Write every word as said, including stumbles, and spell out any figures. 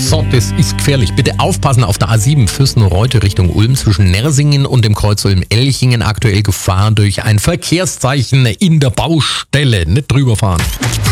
So, das ist gefährlich. Bitte aufpassen auf der A sieben Fürstenreute Richtung Ulm zwischen Nersingen und dem Kreuz Ulm-Elchingen. Aktuell Gefahr durch ein Verkehrszeichen in der Baustelle. Nicht drüber fahren.